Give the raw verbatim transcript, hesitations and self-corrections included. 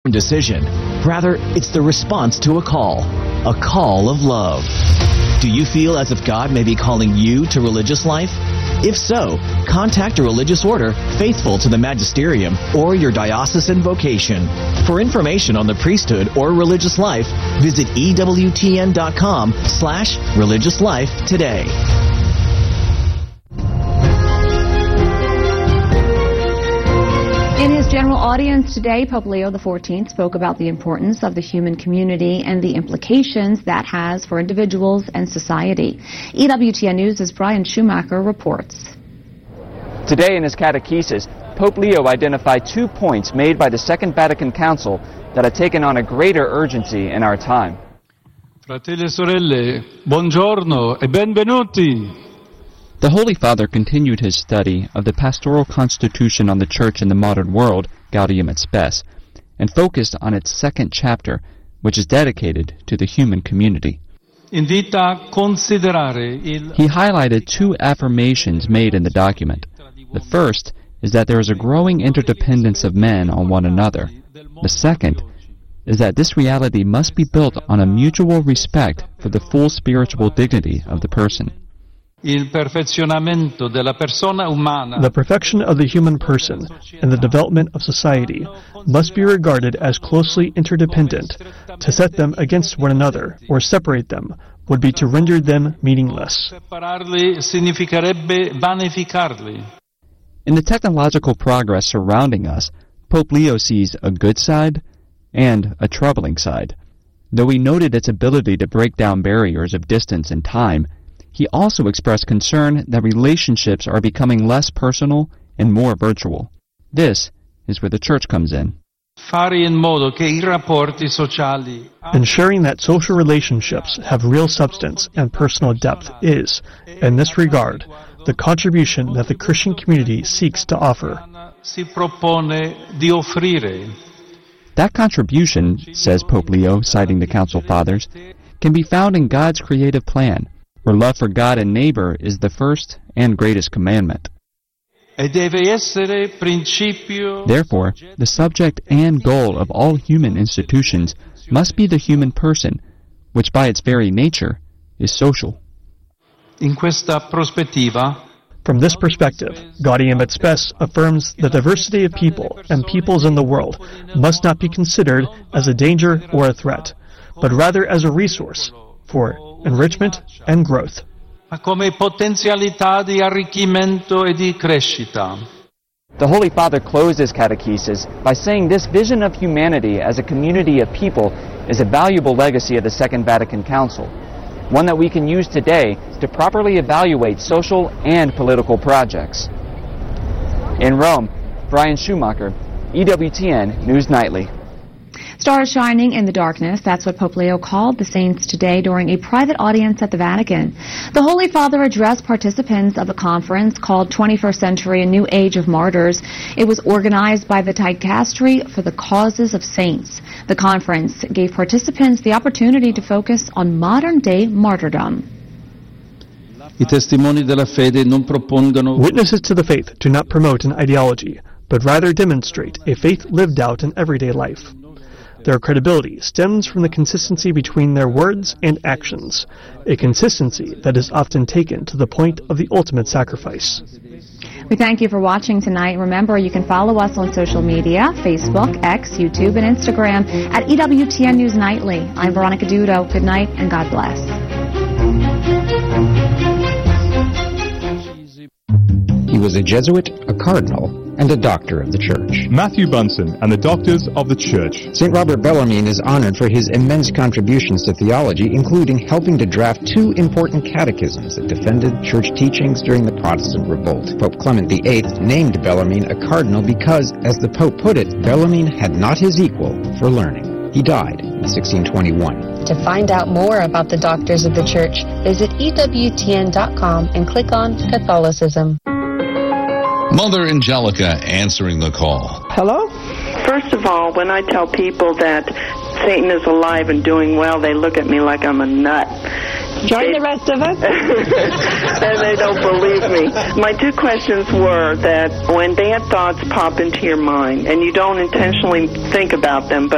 decision. Rather, it's the response to a call, a call of love. Do you feel as if God may be calling you to religious life? If so, contact a religious order faithful to the magisterium or your diocesan vocation. For information on the priesthood or religious life, visit E W T N dot com slash religious life today. In his general audience today, Pope Leo the fourteenth spoke about the importance of the human community and the implications that has for individuals and society. E W T N News' Brian Schumacher reports. Today in his catechesis, Pope Leo identified two points made by the Second Vatican Council that have taken on a greater urgency in our time. Fratelli e sorelle, buongiorno e benvenuti. The Holy Father continued his study of the pastoral constitution on the Church in the modern world, Gaudium et Spes, and focused on its second chapter, which is dedicated to the human community. He highlighted two affirmations made in the document. The first is that there is a growing interdependence of men on one another. The second is that this reality must be built on a mutual respect for the full spiritual dignity of the person. The perfection of the human person and the development of society must be regarded as closely interdependent. To set them against one another or separate them would be to render them meaningless. In the technological progress surrounding us, Pope Leo sees a good side and a troubling side. Though he noted its ability to break down barriers of distance and time, he also expressed concern that relationships are becoming less personal and more virtual. This is where the Church comes in. Ensuring that social relationships have real substance and personal depth is, in this regard, the contribution that the Christian community seeks to offer. That contribution, says Pope Leo, citing the Council Fathers, can be found in God's creative plan, where love for God and neighbor is the first and greatest commandment. Therefore, the subject and goal of all human institutions must be the human person, which by its very nature is social. From this perspective, Gaudium et Spes affirms the diversity of people and peoples in the world must not be considered as a danger or a threat, but rather as a resource for enrichment and growth. Come potenzialità di arricchimento e di crescita. The Holy Father closed his catechesis by saying this vision of humanity as a community of people is a valuable legacy of the Second Vatican Council, one that we can use today to properly evaluate social and political projects. In Rome, Brian Schumacher, E W T N News Nightly. Stars shining in the darkness, that's what Pope Leo called the saints today during a private audience at the Vatican. The Holy Father addressed participants of a conference called twenty-first Century, A New Age of Martyrs. It was organized by the Dicastery for the Causes of Saints. The conference gave participants the opportunity to focus on modern-day martyrdom. Witnesses to the faith do not promote an ideology, but rather demonstrate a faith lived out in everyday life. Their credibility stems from the consistency between their words and actions, a consistency that is often taken to the point of the ultimate sacrifice. We thank you for watching tonight. Remember, you can follow us on social media, Facebook, X, YouTube, and Instagram at E W T N News Nightly. I'm Veronica Dudo. Good night and God bless. He was a Jesuit, a cardinal, and a doctor of the Church. Matthew Bunson and the Doctors of the Church. Saint Robert Bellarmine is honored for his immense contributions to theology, including helping to draft two important catechisms that defended Church teachings during the Protestant Revolt. Pope Clement the Eighth named Bellarmine a cardinal because, as the Pope put it, Bellarmine had not his equal for learning. He died in sixteen twenty-one. To find out more about the Doctors of the Church, visit E W T N dot com and click on Catholicism. Mother Angelica answering the call. Hello? First of all, when I tell people that Satan is alive and doing well, they look at me like I'm a nut. Join the rest of us. And they don't believe me. My two questions were that when bad thoughts pop into your mind, and you don't intentionally think about them, but